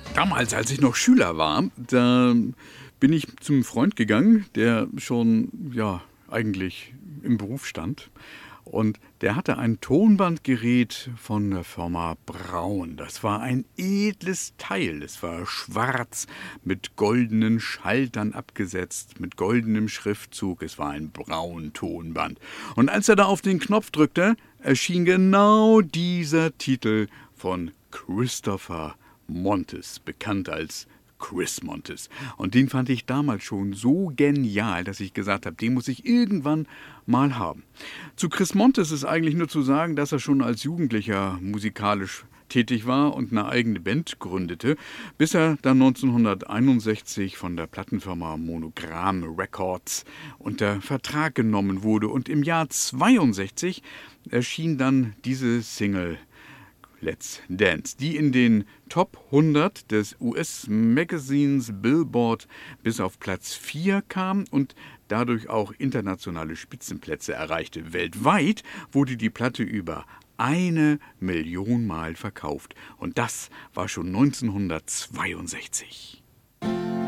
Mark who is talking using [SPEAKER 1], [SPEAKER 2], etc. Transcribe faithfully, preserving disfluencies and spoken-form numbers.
[SPEAKER 1] Damals, als ich noch Schüler war, da bin ich zum Freund gegangen, der schon, ja, eigentlich im Beruf stand. Und der hatte ein Tonbandgerät von der Firma Braun. Das war ein edles Teil. Es war schwarz, mit goldenen Schaltern abgesetzt, mit goldenem Schriftzug. Es war ein Braun-Tonband. Und als er da auf den Knopf drückte, erschien genau dieser Titel von Christopher Montes, bekannt als Chris Montes. Und den fand ich damals schon so genial, dass ich gesagt habe, den muss ich irgendwann mal haben. Zu Chris Montes ist eigentlich nur zu sagen, dass er schon als Jugendlicher musikalisch tätig war und eine eigene Band gründete, bis er dann neunzehnhunderteinundsechzig von der Plattenfirma Monogram Records unter Vertrag genommen wurde. Und im Jahr zweiundsechzig erschien dann diese Single Let's Dance, die in den Top hundert des U S-Magazins Billboard bis auf Platz vier kam und dadurch auch internationale Spitzenplätze erreichte. Weltweit wurde die Platte über eine Million Mal verkauft. Und das war schon neunzehnhundertzweiundsechzig.